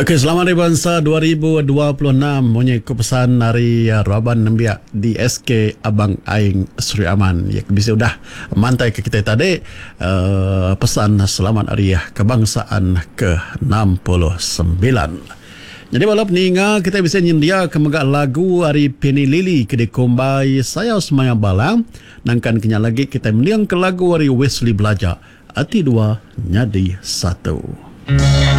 Okey, selamat hari bangsa 2026. Punya ku pesan dari Raban Nembiak di SK Abang Aing Sri Aman. Ya, bisa udah mantai ke kita tadi pesan selamat hari kebangsaan ke-69. Jadi balap ninga kita bisa nyendia kemegak lagu hari Penny Lily ke dikombai saya semaya balang nangkan kenya lagi kita mendiang ke lagu hari Wesley Belajar hati dua nyadi satu.